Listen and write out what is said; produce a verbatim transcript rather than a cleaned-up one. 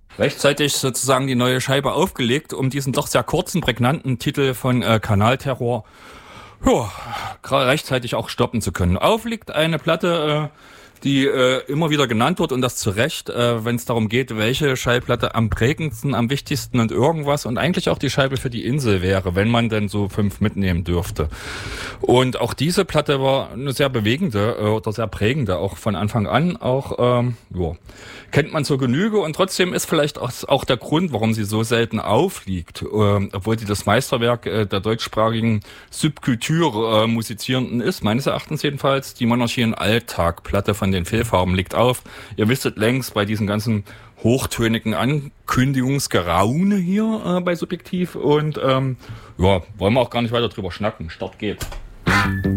Rechtzeitig sozusagen die neue Scheibe aufgelegt, um diesen doch sehr kurzen, prägnanten Titel von äh, Kanalterror ja, rechtzeitig auch stoppen zu können. Aufliegt eine Platte, äh, die äh, immer wieder genannt wird und das zu Recht, äh, wenn es darum geht, welche Schallplatte am prägendsten, am wichtigsten und irgendwas und eigentlich auch die Scheibe für die Insel wäre, wenn man denn so fünf mitnehmen dürfte. Und auch diese Platte war eine sehr bewegende äh, oder sehr prägende, auch von Anfang an, auch ähm, ja, kennt man zur Genüge und trotzdem ist vielleicht auch, auch der Grund, warum sie so selten aufliegt, äh, obwohl sie das Meisterwerk äh, der deutschsprachigen Subkultur äh, Musizierenden ist, meines Erachtens jedenfalls, die Monarchie im Alltag, Platte von den Fehlfarben liegt auf. Ihr wisstet längst bei diesen ganzen hochtönigen Ankündigungsgeraune hier äh, bei Subjektiv und ähm, ja, wollen wir auch gar nicht weiter drüber schnacken. Start geht.